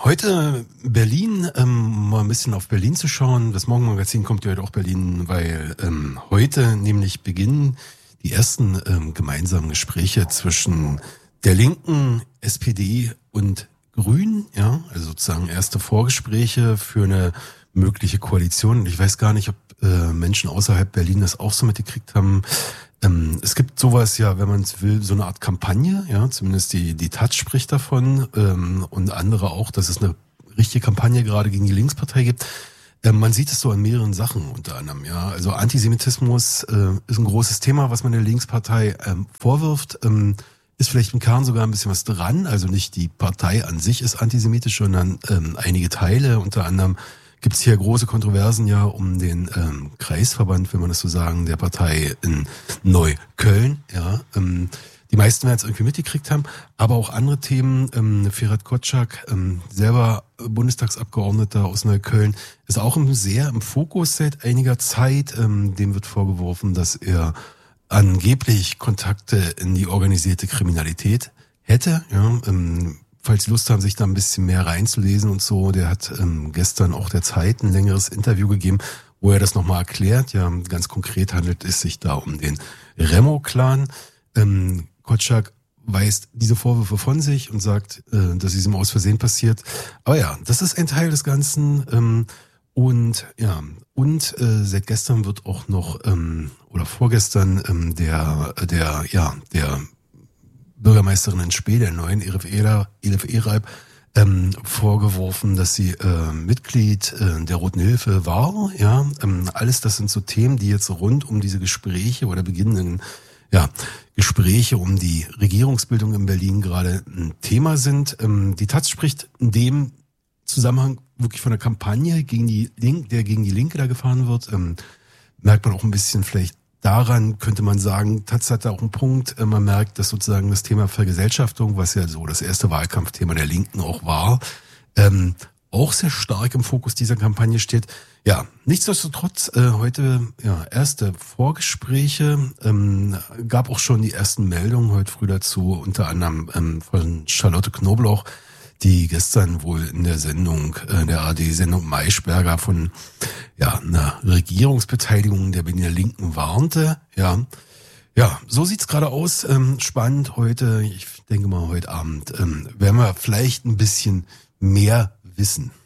Heute Berlin, mal ein bisschen auf Berlin zu schauen. Das Morgenmagazin kommt ja heute auch Berlin, weil heute nämlich beginnen die ersten gemeinsamen Gespräche zwischen der Linken, SPD und Grünen, ja, also sozusagen erste Vorgespräche für eine mögliche Koalition. Und ich weiß gar nicht, ob Menschen außerhalb Berlin das auch so mitgekriegt haben. Es gibt sowas ja, wenn man es will, so eine Art Kampagne, ja, zumindest die Taz spricht davon und andere auch, dass es eine richtige Kampagne gerade gegen die Linkspartei gibt. Man sieht es so an mehreren Sachen unter anderem, ja. Also Antisemitismus ist ein großes Thema, was man der Linkspartei vorwirft. Ist vielleicht im Kern sogar ein bisschen was dran. Also nicht die Partei an sich ist antisemitisch, sondern einige Teile, unter anderem gibt es hier große Kontroversen ja um den Kreisverband, will man das so sagen, der Partei in Neukölln. Ja, die meisten werden es irgendwie mitgekriegt haben, aber auch andere Themen. Ferhat Kotschak, selber Bundestagsabgeordneter aus Neukölln, ist auch sehr im Fokus seit einiger Zeit. Dem wird vorgeworfen, dass er angeblich Kontakte in die organisierte Kriminalität hätte. Ja, falls Sie Lust haben, sich da ein bisschen mehr reinzulesen und so, der hat gestern auch der Zeit ein längeres Interview gegeben, wo er das nochmal erklärt. Ja, ganz konkret handelt es sich da um den Remo-Clan. Kotschak weist diese Vorwürfe von sich und sagt, dass es ihm aus Versehen passiert. Aber ja, das ist ein Teil des Ganzen. Und seit gestern wird auch noch oder vorgestern der Bürgermeisterin in Spee, der neuen Elif Ereib, vorgeworfen, dass sie Mitglied der Roten Hilfe war. Ja, alles das sind so Themen, die jetzt rund um diese Gespräche oder beginnenden Gespräche um die Regierungsbildung in Berlin gerade ein Thema sind. Die Taz spricht in dem Zusammenhang wirklich von einer Kampagne gegen die Linke da gefahren wird. Merkt man auch ein bisschen vielleicht daran, könnte man sagen, Taz hat da auch einen Punkt. Man merkt, dass sozusagen das Thema Vergesellschaftung, was ja so das erste Wahlkampfthema der Linken auch war, auch sehr stark im Fokus dieser Kampagne steht. Ja, nichtsdestotrotz heute erste Vorgespräche, gab auch schon die ersten Meldungen heute früh dazu, unter anderem von Charlotte Knobloch, die gestern wohl in der Sendung, der ARD-Sendung Maischberger von einer Regierungsbeteiligung der Berliner Linken warnte. Ja, so sieht's gerade aus. Spannend heute. Ich denke mal, heute Abend werden wir vielleicht ein bisschen mehr wissen.